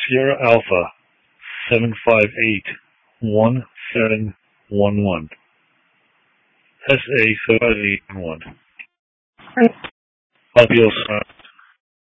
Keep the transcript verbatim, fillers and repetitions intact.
Sierra Alpha seven five eight one seven one one. S A seven five eight one one. Adios.